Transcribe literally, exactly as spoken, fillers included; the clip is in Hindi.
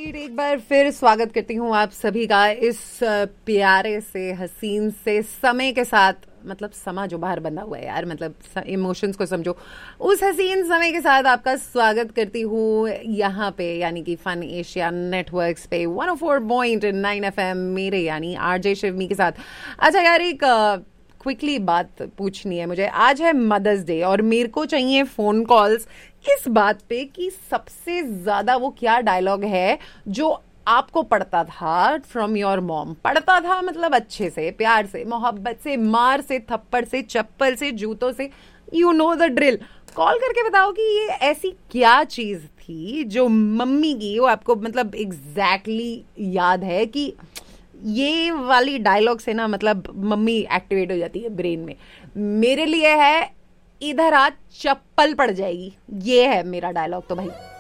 राइट, एक बार फिर स्वागत करती हूँ आप सभी का इस प्यारे से हसीन से समय के साथ। मतलब समा जो बाहर बंधा हुआ है यार, मतलब इमोशंस को समझो। उस हसीन समय के साथ आपका स्वागत करती हूँ यहाँ पे, यानी कि फन एशिया नेटवर्क्स पे one O four point nine F M मेरे यानी आरजे शिवमी के साथ। अच्छा यार, एक क्विकली बात पूछनी है मुझे। आज है मदर्स डे और मेरे को चाहिए फोन कॉल्स इस बात पे कि सबसे ज्यादा वो क्या डायलॉग है जो आपको पड़ता था फ्रॉम योर मॉम। पड़ता था मतलब अच्छे से, प्यार से, मोहब्बत से, मार से, थप्पड़ से, चप्पल से, जूतों से, you know the drill. Call करके बताओ कि ये ऐसी क्या चीज थी जो मम्मी की वो आपको मतलब एग्जैक्टली exactly याद है कि ये वाली डायलॉग से ना मतलब मम्मी एक्टिवेट हो जाती है ब्रेन में। मेरे लिए है इधर आ चप्पल पड़ जाएगी, ये है मेरा डायलॉग तो भाई।